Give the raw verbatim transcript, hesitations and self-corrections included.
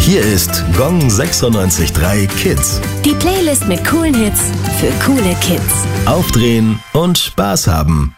Hier ist Gong sechsundneunzig Komma drei Kids. Die Playlist mit coolen Hits für coole Kids. Aufdrehen und Spaß haben.